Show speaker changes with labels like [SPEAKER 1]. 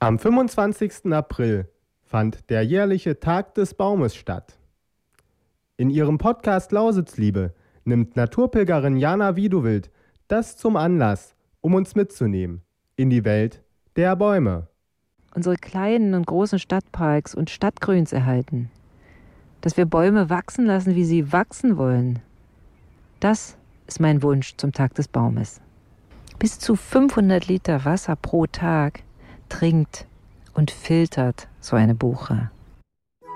[SPEAKER 1] Am 25. April fand der jährliche Tag des Baumes statt. In ihrem Podcast Lausitzliebe nimmt Naturpilgerin Jana Wiedowild das zum Anlass, um uns mitzunehmen in die Welt der Bäume.
[SPEAKER 2] Unsere kleinen und großen Stadtparks und Stadtgrüns erhalten. Dass wir Bäume wachsen lassen, wie sie wachsen wollen. Das ist mein Wunsch zum Tag des Baumes. Bis zu 500 Liter Wasser pro Tag trinkt und filtert so eine Buche.